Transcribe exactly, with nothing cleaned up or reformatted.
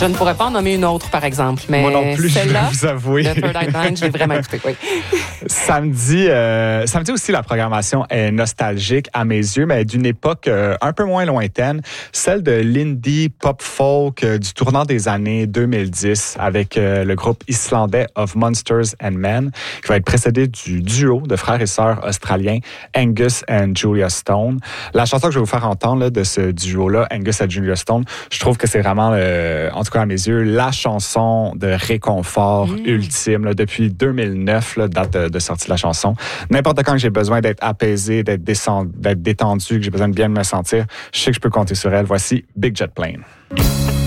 Je ne pourrais pas en nommer une autre, par exemple. Mais moi non plus, celle-là, je vais vous avouer. The Third Eye Blind, je l'ai vraiment écouté, oui. Samedi, euh, samedi aussi, la programmation est nostalgique à mes yeux, mais d'une époque euh, un peu moins lointaine, celle de l'indie pop folk euh, du tournant des années deux mille dix avec euh, le groupe islandais Of Monsters and Men, qui va être précédé du duo de frères et sœurs australiens Angus and Julia Stone. La chanson que je vais vous faire entendre là, de ce duo-là, Angus et Julia Stone, je trouve que c'est vraiment, le, en tout cas à mes yeux, la chanson de réconfort mmh. ultime. Là, depuis deux mille neuf, là, date de, de sortie de la chanson. N'importe quand que j'ai besoin d'être apaisé, d'être, descend, d'être détendu, que j'ai besoin de bien me sentir, je sais que je peux compter sur elle. Voici Big Jet Plane.